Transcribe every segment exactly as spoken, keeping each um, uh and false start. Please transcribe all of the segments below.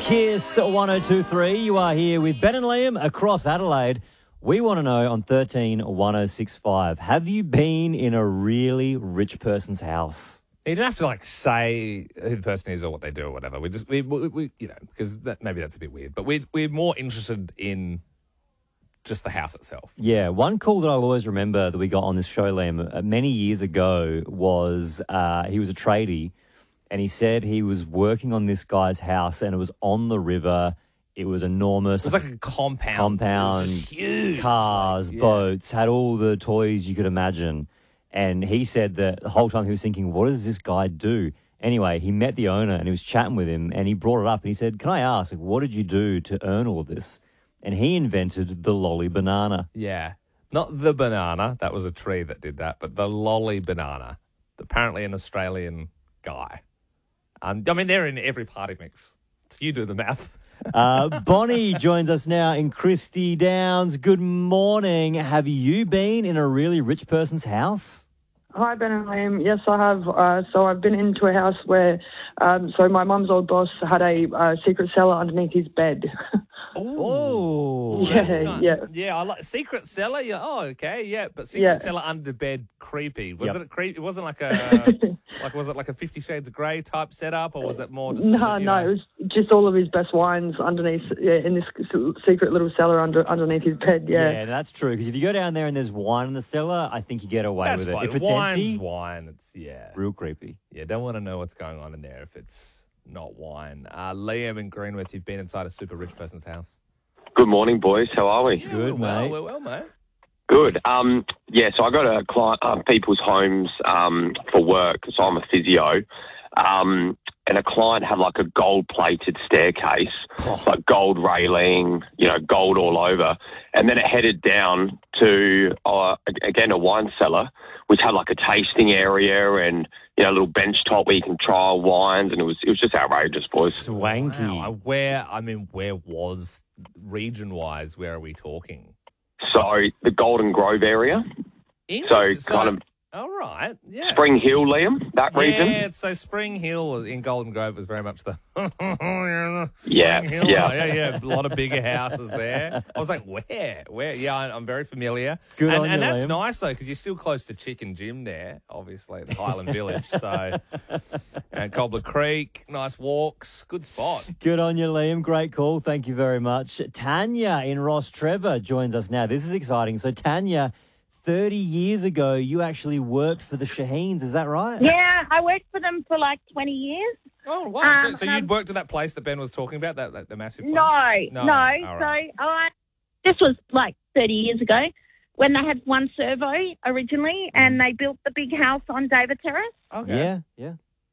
Kiss one oh two three. You are here with Ben and Liam across Adelaide. We want to know on thirteen one oh six five, have you been in a really rich person's house? You don't have to, like, say who the person is or what they do or whatever. We just, we, we, we you know, because that, maybe that's a bit weird. But we, we're more interested in just the house itself. Yeah, one call that I'll always remember that we got on this show, Liam, uh, many years ago was uh, he was a tradie and he said he was working on this guy's house and it was on the river. It was enormous. It was like a compound. Compound, it was just huge. Cars, like, yeah. boats, had all the toys you could imagine. And he said that the whole time he was thinking, what does this guy do? Anyway, he met the owner and he was chatting with him and he brought it up and he said, can I ask, like, what did you do to earn all of this? And he invented the lolly banana. Yeah. Not the banana. That was a tree that did that. But the lolly banana. Apparently an Australian guy. Um, I mean, they're in every party mix. So you do the math. Uh, Bonnie joins us now in Christie Downs. Good morning. Have you been in a really rich person's house? Hi, Ben and Liam. Yes, I have. Uh, so I've been into a house where, um, so my mum's old boss had a uh, secret cellar underneath his bed. Oh, yeah, that's kind yeah. Yeah, I like secret cellar. Yeah, oh, okay, yeah, but secret Yeah. cellar under bed, creepy. Was Yep. it a creep? It wasn't like a like was it like a Fifty Shades of Grey type setup, or was it more? Just No, you no, know- it was just all of his best wines underneath, yeah, in this secret little cellar under underneath his bed. yeah, Yeah, that's true. Because if you go down there and there's wine in the cellar, I think you get away That's with it. fine. If it's Wine's empty, wine. It's yeah, real creepy. yeah. Don't want to know what's going on in there if it's not wine. Uh, Liam in Greenwith, you've been inside a super rich person's house. Good morning, boys. How are we? Yeah, Good, we're well, mate. We're well, mate. Good. Um, yeah, so I go to client, um, people's homes um, for work, so I'm a physio. Um, and a client had like a gold-plated staircase, like gold railing, you know, gold all over. And then it headed down to, uh, again, a wine cellar, which had like a tasting area and, you know, a little bench top where you can try wines. And it was it was just outrageous, boys. Swanky. Wow. Where I mean, where was region-wise? Where are we talking? So the Golden Grove area, so Interesting. kind of All right. Yeah. Spring Hill, Liam, that region. Yeah, so Spring Hill was in Golden Grove was very much the Spring Yeah, Hill. yeah. yeah, yeah. A lot of bigger houses there. I was like, where, where? Yeah, I- I'm very familiar. Good and on and you, that's Liam. nice though because you're still close to Chicken Gym there, obviously the Highland Village. So, and Cobbler Creek, nice walks, good spot. Good on you, Liam. Great call. Thank you very much. Tanya in Ross Trevor joins us now. This is exciting. So, Tanya, thirty years ago, you actually worked for the Shaheens. Is that right? Yeah, I worked for them for like twenty years. Oh wow! so, Um, so you'd worked at that place that Ben was talking about, that, that the massive place? No, no. All right. So I, this was like thirty years ago when they had one servo originally and they built the big house on David Terrace. Okay. Yeah, yeah.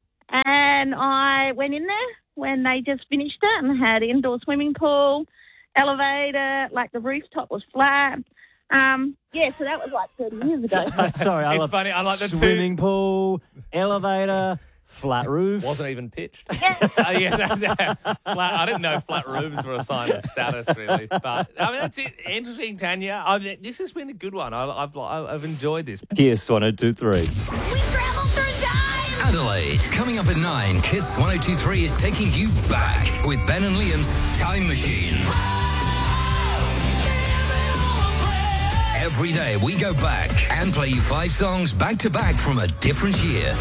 And I went in there when they just finished it and had indoor swimming pool, elevator, like the rooftop was flat. Um, yeah, so that was like thirty years ago. Sorry, I It's love funny, I like the two- swimming pool, elevator, flat roof. Wasn't even pitched. uh, yeah, that, that, flat, I didn't know flat roofs were a sign of status, really. But I mean, that's it. Interesting, Tanya. I mean, this has been a good one. I, I've I've enjoyed this. Kiss one oh two three. We travel through time! Adelaide, coming up at nine, Kiss one oh two three is taking you back with Ben and Liam's Time Machine. Every day we go back and play you five songs back to back from a different year.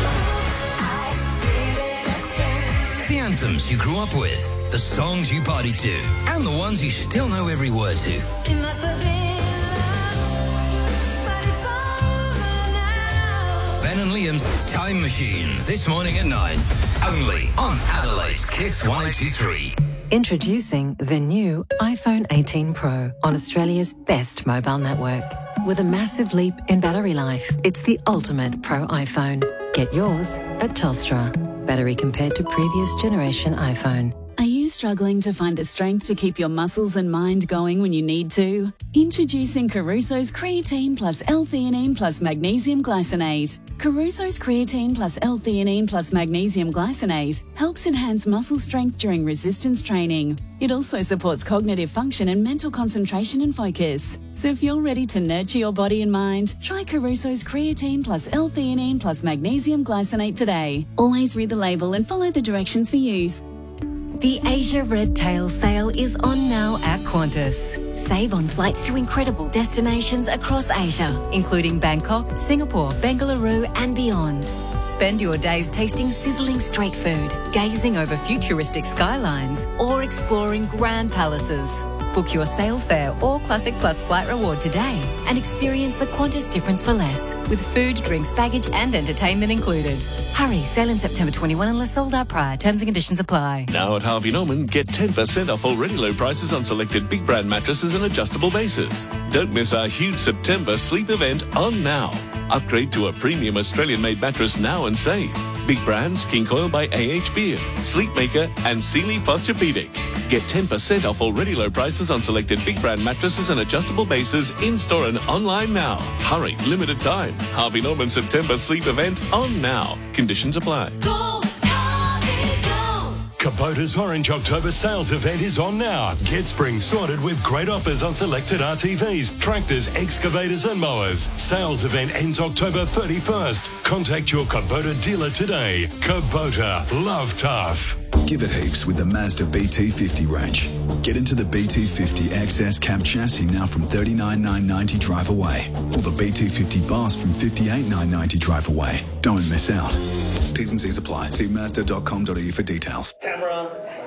The anthems you grew up with, the songs you partied to, and the ones you still know every word to. Ben and Liam's Time Machine, this morning at nine, only on Adelaide's Kiss one oh two three. Introducing the new iPhone eighteen Pro on Australia's best mobile network. With a massive leap in battery life, it's the ultimate Pro iPhone. Get yours at Telstra. Battery compared to previous generation iPhone. Are you struggling to find the strength to keep your muscles and mind going when you need to? Introducing Caruso's Creatine Plus L-Theanine Plus Magnesium Glycinate. Caruso's Creatine Plus L-Theanine Plus Magnesium Glycinate helps enhance muscle strength during resistance training. It also supports cognitive function and mental concentration and focus. So if you're ready to nurture your body and mind, try Caruso's Creatine Plus L-Theanine Plus Magnesium Glycinate today. Always read the label and follow the directions for use. The Asia Red Tail sale is on now at Qantas. Save on flights to incredible destinations across Asia, including Bangkok, Singapore, Bengaluru and beyond. Spend your days tasting sizzling street food, gazing over futuristic skylines, or exploring grand palaces. Book your sail fare or Classic Plus flight reward today and experience the Qantas difference for less, with food, drinks, baggage and entertainment included. Hurry, sail in September twenty-first unless sold out prior. Terms and conditions apply. Now at Harvey Norman, get ten percent off already low prices on selected big brand mattresses and adjustable bases. Don't miss our huge September sleep event on now. Upgrade to a premium Australian-made mattress now and save. Big brands, King Coil by A H Beard, Sleepmaker and Sealy Posturepedic. Get ten percent off already low prices on selected big brand mattresses and adjustable bases in-store and online now. Hurry, limited time. Harvey Norman September sleep event on now. Conditions apply. Go, Harvey, go. Kubota's Orange October sales event is on now. Get spring sorted with great offers on selected R T Vs, tractors, excavators and mowers. Sales event ends October thirty-first. Contact your Kubota dealer today. Kubota, love tough. Give it heaps with the Mazda B T fifty range. Get into the B T fifty X S cab chassis now from thirty-nine thousand nine hundred ninety drive away, or the B T fifty Bus from fifty-eight thousand nine hundred ninety drive away. Don't miss out. T's and C's apply. See mazda dot com dot a u for details. Camera.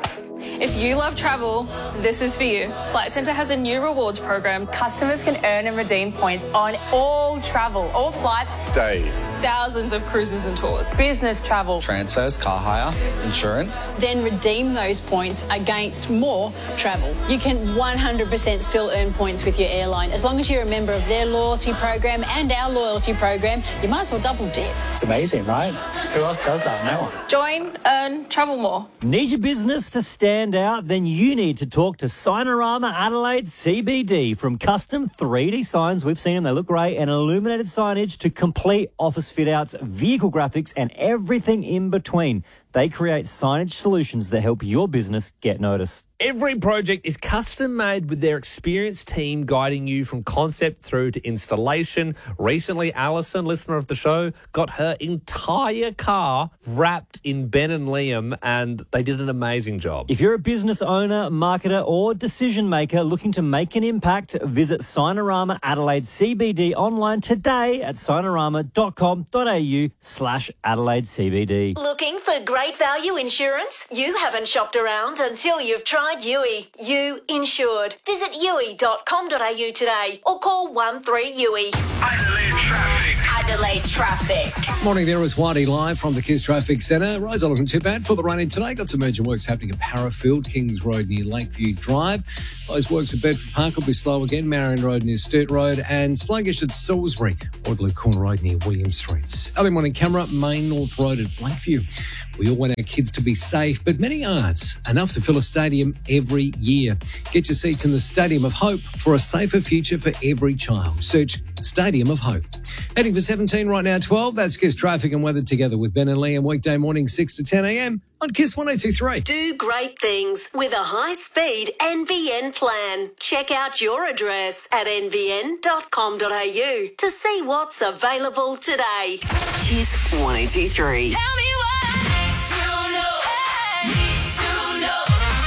If you love travel, this is for you. Flight Centre has a new rewards program. Customers can earn and redeem points on all travel, all flights, Stays. Thousands of cruises and tours. business travel. Transfers, car hire, insurance. Then redeem those points against more travel. You can one hundred percent still earn points with your airline. As long as you're a member of their loyalty program and our loyalty program, you might as well double dip. It's amazing, right? Who else does that? No one. Join, earn, travel more. Need your business to stand out? Then you need to talk to Signarama Adelaide C B D. From custom three D signs, we've seen them, they look great, and illuminated signage to complete office fit-outs, vehicle graphics, and everything in between. They create signage solutions that help your business get noticed. Every project is custom made with their experienced team guiding you from concept through to installation. Recently, Alison, listener of the show, got her entire car wrapped in Ben and Liam, and they did an amazing job. If you're a business owner, marketer, or decision maker looking to make an impact, visit Signarama Adelaide C B D online today at signarama dot com dot a u slash Adelaide C B D. Looking for great value insurance? You haven't shopped around until you've tried U I. You insured. Visit u i dot com dot a u today or call one three U I. Adelaide traffic. Adelaide traffic. Morning there, it's Whitey live from the Kiss Traffic Centre. Roads are looking too bad for the rain in today. Got some urgent works happening at Parafield, Kings Road near Lakeview Drive. Those works at Bedford Park will be slow again. Marion Road near Sturt Road and sluggish at Salisbury. Waterloo Corner Road near William Streets. Early morning camera, Main North Road at Lakeview. We all want our kids to be safe, but many aren't. Enough to fill a stadium every year. Get your seats in the Stadium of Hope for a safer future for every child. Search Stadium of Hope. Heading for seventeen right now, twelve. That's Kiss Traffic and Weather together with Ben and Liam. Weekday morning, six to ten a.m. on Kiss one oh two three. Do great things with a high-speed N V N plan. Check out your address at n v n dot com dot a u to see what's available today. Kiss one oh two three. Tell me what to know. Need to know.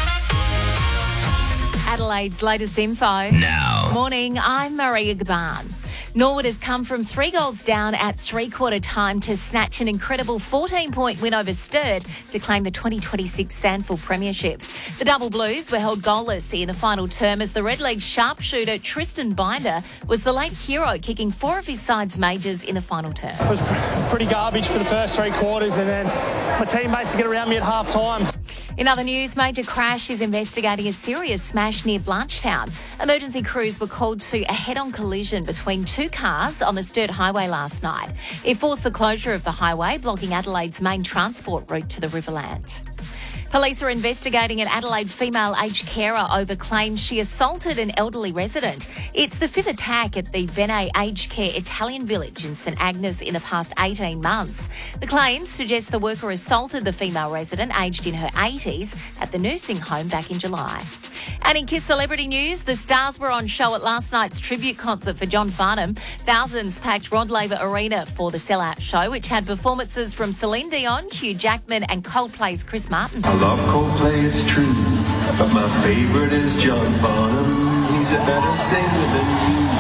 Adelaide's latest info. Now. Morning, I'm Maria Gaban. Norwood has come from three goals down at three-quarter time to snatch an incredible fourteen-point win over Sturt to claim the twenty twenty-six Sandford Premiership. The Double Blues were held goalless in the final term as the Red Leg sharpshooter Tristan Binder was the late hero, kicking four of his side's majors in the final term. It was pretty garbage for the first three quarters, and then my teammates to get around me at half time. In other news, Major Crash is investigating a serious smash near Blanchetown. Emergency crews were called to a head-on collision between two cars on the Sturt Highway last night. It forced the closure of the highway, blocking Adelaide's main transport route to the Riverland. Police are investigating an Adelaide female aged carer over claims she assaulted an elderly resident. It's the fifth attack at the Bene Aged Care Italian Village in St Agnes in the past eighteen months. The claims suggest the worker assaulted the female resident aged in her eighties at the nursing home back in July. And in Kiss Celebrity News, the stars were on show at last night's tribute concert for John Farnham. Thousands packed Rod Laver Arena for the sellout show, which had performances from Celine Dion, Hugh Jackman and Coldplay's Chris Martin. I love Coldplay, it's true, but my favourite is John Farnham. He's a better singer than you.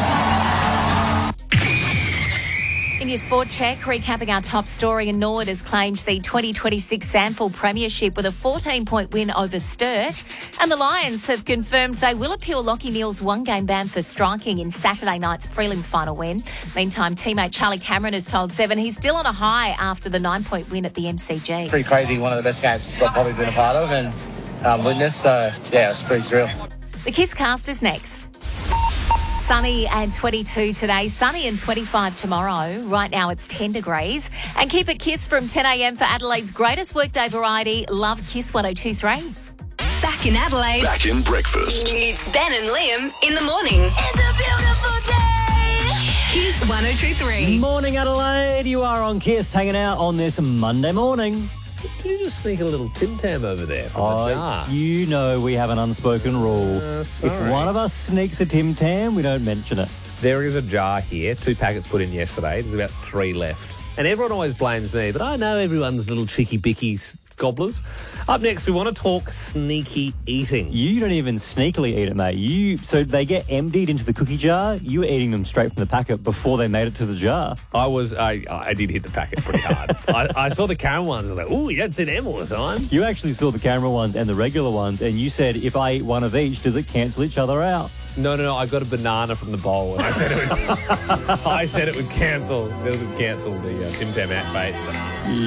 In your sport check, recapping our top story, and Nord has claimed the twenty twenty-six Sandford Premiership with a fourteen-point win over Sturt. And the Lions have confirmed they will appeal Lachie Neale's one-game ban for striking in Saturday night's prelim final win. Meantime, teammate Charlie Cameron has told Seven he's still on a high after the nine-point win at the M C G. Pretty crazy, one of the best games I've probably been a part of and um, witnessed, so yeah, it's pretty surreal. The Kiss Cast is next. Sunny and twenty-two today, sunny and twenty-five tomorrow. Right now it's ten degrees. And keep it Kiss from ten a.m. for Adelaide's greatest workday variety. Love Kiss one oh two point three. Back in Adelaide. Back in breakfast. It's Ben and Liam in the morning. It's a beautiful day. Kiss one oh two point three. Morning, Adelaide. You are on Kiss, hanging out on this Monday morning. Did you just sneak a little Tim Tam over there from Oh, the jar? you know we have an unspoken rule. Uh, if sorry. one of us sneaks a Tim Tam, we don't mention it. There is a jar here, two packets put in yesterday. There's about three left. And everyone always blames me, but I know everyone's little cheeky bickies gobblers. Up next, we want to talk sneaky eating. You don't even sneakily eat it, mate. You so they get emptied into the cookie jar. You were eating them straight from the packet before they made it to the jar. I was, I, I did hit the packet pretty hard. I, I saw the caramel ones. I was like, ooh, you don't see them all the time. You actually saw the caramel ones and the regular ones, and you said, if I eat one of each, does it cancel each other out? No, no, no. I got a banana from the bowl, and I said it would. I said it would cancel. It would cancel the uh, Tim Tam out bait banana.